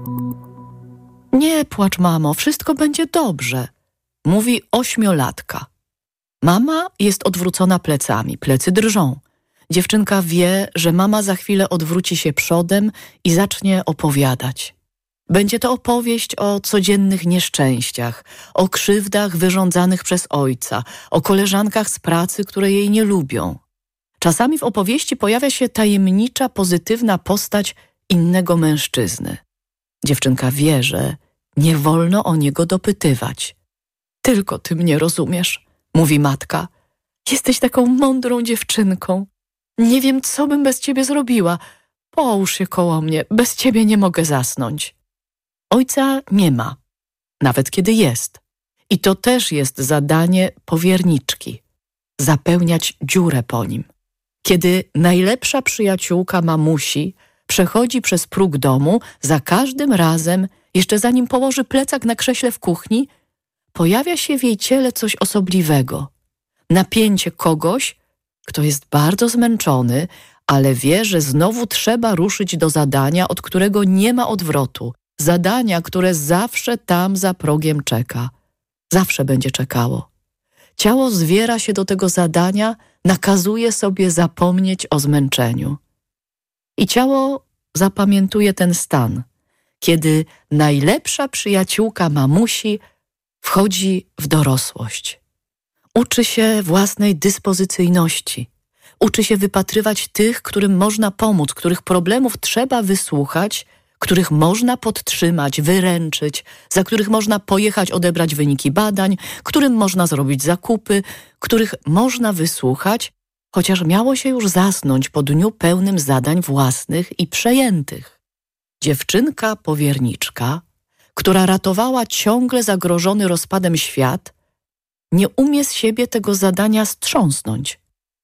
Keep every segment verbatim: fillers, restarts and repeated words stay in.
Nie płacz, mamo, wszystko będzie dobrze, mówi ośmiolatka. Mama jest odwrócona plecami, plecy drżą. Dziewczynka wie, że mama za chwilę odwróci się przodem i zacznie opowiadać. Będzie to opowieść o codziennych nieszczęściach, o krzywdach wyrządzanych przez ojca, o koleżankach z pracy, które jej nie lubią. Czasami w opowieści pojawia się tajemnicza, pozytywna postać innego mężczyzny. Dziewczynka wie, że nie wolno o niego dopytywać. Tylko ty mnie rozumiesz, mówi matka. Jesteś taką mądrą dziewczynką. Nie wiem, co bym bez ciebie zrobiła. Połóż się koło mnie, bez ciebie nie mogę zasnąć. Ojca nie ma, nawet kiedy jest. I to też jest zadanie powierniczki. Zapełniać dziurę po nim. Kiedy najlepsza przyjaciółka mamusi przechodzi przez próg domu, za każdym razem, jeszcze zanim położy plecak na krześle w kuchni, pojawia się w jej ciele coś osobliwego. Napięcie kogoś, kto jest bardzo zmęczony, ale wie, że znowu trzeba ruszyć do zadania, od którego nie ma odwrotu. Zadania, które zawsze tam za progiem czeka. Zawsze będzie czekało. Ciało zwiera się do tego zadania, nakazuje sobie zapomnieć o zmęczeniu. I ciało zapamiętuje ten stan, kiedy najlepsza przyjaciółka mamusi wchodzi w dorosłość. Uczy się własnej dyspozycyjności. Uczy się wypatrywać tych, którym można pomóc, których problemów trzeba wysłuchać, których można podtrzymać, wyręczyć, za których można pojechać odebrać wyniki badań, którym można zrobić zakupy, których można wysłuchać, chociaż miało się już zasnąć po dniu pełnym zadań własnych i przejętych. Dziewczynka powierniczka, która ratowała ciągle zagrożony rozpadem świat, nie umie z siebie tego zadania strząsnąć.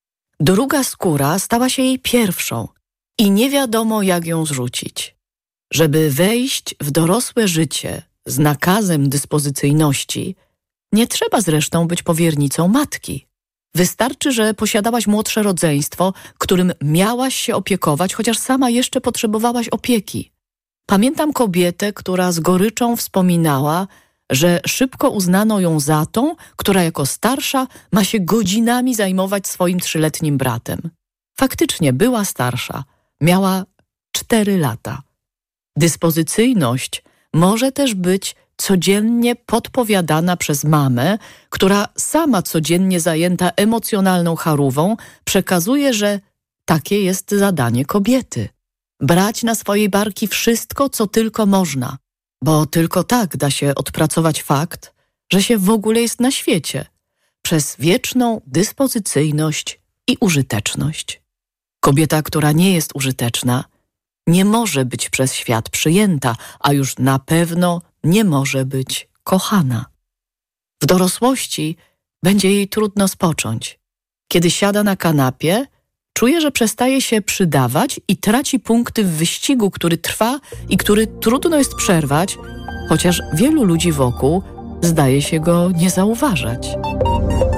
Druga skóra stała się jej pierwszą i nie wiadomo, jak ją zrzucić. Żeby wejść w dorosłe życie z nakazem dyspozycyjności, nie trzeba zresztą być powiernicą matki. Wystarczy, że posiadałaś młodsze rodzeństwo, którym miałaś się opiekować, chociaż sama jeszcze potrzebowałaś opieki. Pamiętam kobietę, która z goryczą wspominała, że szybko uznano ją za tą, która jako starsza ma się godzinami zajmować swoim trzyletnim bratem. Faktycznie była starsza, miała cztery lata. Dyspozycyjność może też być codziennie podpowiadana przez mamę, która sama codziennie zajęta emocjonalną charówą przekazuje, że takie jest zadanie kobiety. Brać na swoje barki wszystko, co tylko można, bo tylko tak da się odpracować fakt, że się w ogóle jest na świecie, przez wieczną dyspozycyjność i użyteczność. Kobieta, która nie jest użyteczna, nie może być przez świat przyjęta, a już na pewno nie może być kochana. W dorosłości będzie jej trudno spocząć. Kiedy siada na kanapie, czuje, że przestaje się przydawać i traci punkty w wyścigu, który trwa i który trudno jest przerwać, chociaż wielu ludzi wokół zdaje się go nie zauważać.